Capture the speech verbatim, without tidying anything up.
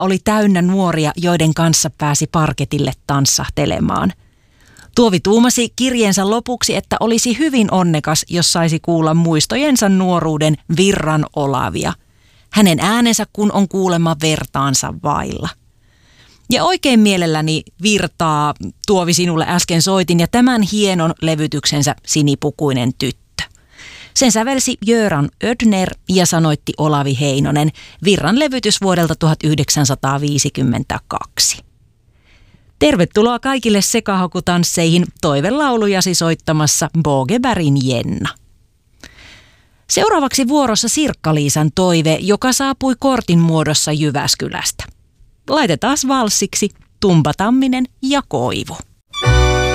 oli täynnä nuoria, joiden kanssa pääsi parketille tanssahtelemaan. Tuovi tuumasi kirjeensä lopuksi, että olisi hyvin onnekas, jos saisi kuulla muistojensa nuoruuden Virran Olavia. Hänen äänensä kun on kuulemma vertaansa vailla. Ja oikein mielelläni Virtaa Tuovi sinulle äsken soitin ja tämän hienon levytyksensä Sinipukuinen tyttö. Sen sävelsi Göran Ödner ja sanoitti Olavi Heinonen, Virran levytys vuodelta tuhatyhdeksänsataaviisikymmentäkaksi. Tervetuloa kaikille sekahakutansseihin toivelaulujasi soittamassa Bogebergin Jenna. Seuraavaksi vuorossa Sirkka-Liisan toive, joka saapui kortin muodossa Jyväskylästä. Laitetaas valssiksi Tumba Tamminen ja Koivu.